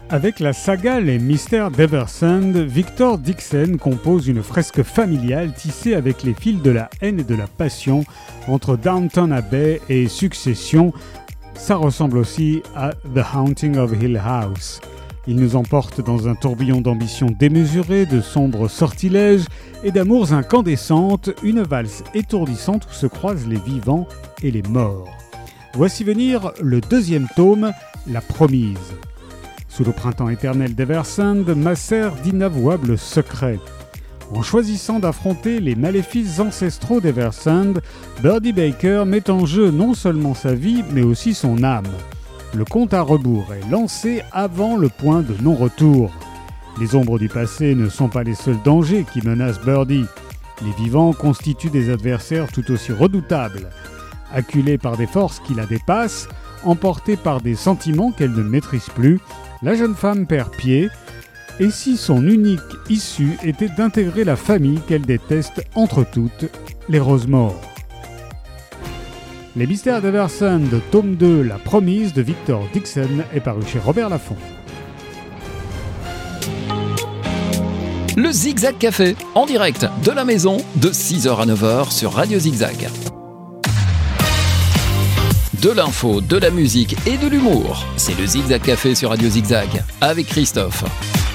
Avec la saga Les Mystères d'Eversand, Victor Dixon compose une fresque familiale tissée avec les fils de la haine et de la passion entre Downton Abbey et Succession. Ça ressemble aussi à The Haunting of Hill House. Il nous emporte dans un tourbillon d'ambition démesurée, de sombres sortilèges et d'amours incandescentes, une valse étourdissante où se croisent les vivants et les morts. Voici venir le deuxième tome, La Promise. Sous le printemps éternel d'Eversand macèrent d'inavouables secrets. En choisissant d'affronter les maléfices ancestraux d'Eversand, Birdie Baker met en jeu non seulement sa vie, mais aussi son âme. Le compte à rebours est lancé avant le point de non-retour. Les ombres du passé ne sont pas les seuls dangers qui menacent Birdie. Les vivants constituent des adversaires tout aussi redoutables. Acculée par des forces qui la dépassent, emportée par des sentiments qu'elle ne maîtrise plus, la jeune femme perd pied, et si son unique issue était d'intégrer la famille qu'elle déteste entre toutes, les Rosemore. Les Mystères d'Eversand, tome 2, La Promise de Victor Dixon est paru chez Robert Laffont. Le Zigzag Café, en direct de la maison, de 6h à 9h sur Radio Zigzag. De l'info, de la musique et de l'humour. C'est le Zigzag Café sur Radio Zigzag avec Christophe.